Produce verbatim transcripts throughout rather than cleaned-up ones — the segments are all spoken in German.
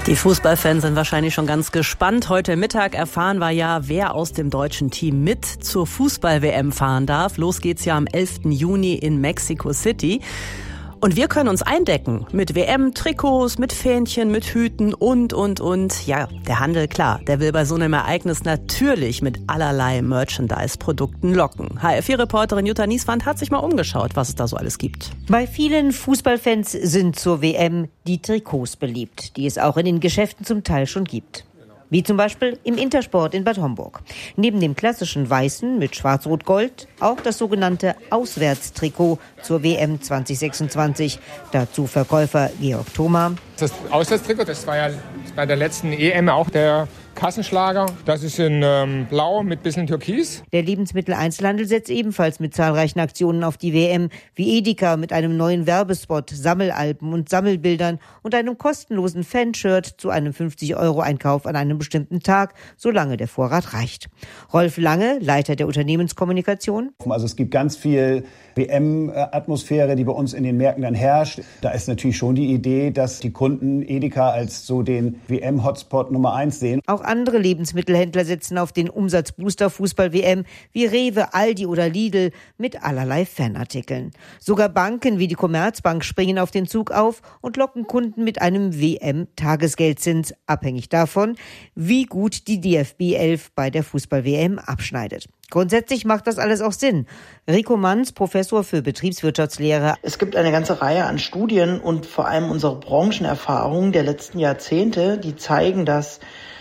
Die Fußballfans sind wahrscheinlich schon ganz gespannt. Heute Mittag erfahren wir ja, wer aus dem deutschen Team mit zur Fußball-W M fahren darf. Los geht's ja am elften Juni in Mexico City. Und wir können uns eindecken mit W M-Trikots, mit Fähnchen, mit Hüten und, und, und. Ja, der Handel, klar, der will bei so einem Ereignis natürlich mit allerlei Merchandise-Produkten locken. H R vier Reporterin Jutta Nieswand hat sich mal umgeschaut, was es da so alles gibt. Bei vielen Fußballfans sind zur W M die Trikots beliebt, die es auch in den Geschäften zum Teil schon gibt. Wie zum Beispiel im Intersport in Bad Homburg. Neben dem klassischen Weißen mit Schwarz-Rot-Gold auch das sogenannte Auswärtstrikot zur W M zwanzig sechsundzwanzig. Dazu Verkäufer Georg Thoma. Das Auswärtstrikot, das war ja bei der letzten E M auch der Kassenschlager. Das ist in ähm, Blau mit bisschen Türkis. Der Lebensmitteleinzelhandel setzt ebenfalls mit zahlreichen Aktionen auf die W M, wie Edeka mit einem neuen Werbespot, Sammelalben und Sammelbildern und einem kostenlosen Fanshirt zu einem fünfzig Euro Einkauf an einem bestimmten Tag, solange der Vorrat reicht. Rolf Lange, Leiter der Unternehmenskommunikation. Also es gibt ganz viel W M-Atmosphäre, die bei uns in den Märkten dann herrscht. Da ist natürlich schon die Idee, dass die Kunden Edeka als so den W M-Hotspot Nummer eins sehen. Auch andere Lebensmittelhändler setzen auf den Umsatzbooster Fußball-W M, wie Rewe, Aldi oder Lidl mit allerlei Fanartikeln. Sogar Banken wie die Commerzbank springen auf den Zug auf und locken Kunden mit einem W M-Tagesgeldzins, abhängig davon, wie gut die D F B elf bei der Fußball-W M abschneidet. Grundsätzlich macht das alles auch Sinn. Rico Manns, Professor für Betriebswirtschaftslehre. Es gibt eine ganze Reihe an Studien und vor allem unsere Branchenerfahrungen der letzten Jahrzehnte, die zeigen, dass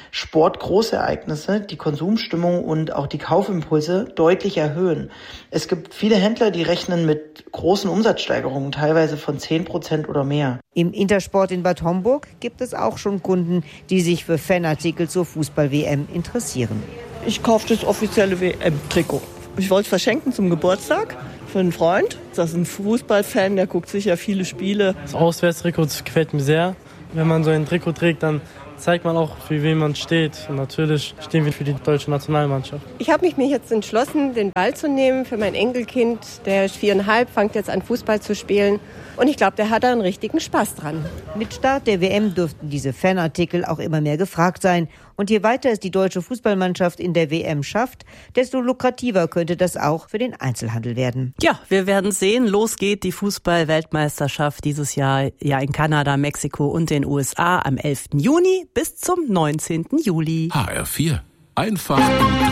Sportgroßereignisse die Konsumstimmung und auch die Kaufimpulse deutlich erhöhen. Es gibt viele Händler, die rechnen mit großen Umsatzsteigerungen, teilweise von zehn Prozent oder mehr. Im Intersport in Bad Homburg gibt es auch schon Kunden, die sich für Fanartikel zur Fußball-W M interessieren. Ich kaufe das offizielle W M-Trikot. Ich wollte es verschenken zum Geburtstag für einen Freund. Das ist ein Fußballfan, der guckt sicher viele Spiele. Das Auswärtstrikot gefällt mir sehr. Wenn man so ein Trikot trägt, dann zeigt man auch, für wen man steht. Und natürlich stehen wir für die deutsche Nationalmannschaft. Ich habe mich jetzt entschlossen, den Ball zu nehmen für mein Enkelkind. Der ist viereinhalb, fängt jetzt an Fußball zu spielen. Und ich glaube, der hat da einen richtigen Spaß dran. Mit Start der W M dürften diese Fanartikel auch immer mehr gefragt sein. Und je weiter es die deutsche Fußballmannschaft in der W M schafft, desto lukrativer könnte das auch für den Einzelhandel werden. Ja, wir werden sehen. Los geht die Fußball-Weltmeisterschaft dieses Jahr ja in Kanada, Mexiko und den U S A am elften Juni bis zum neunzehnten Juli. H R vier. Einfach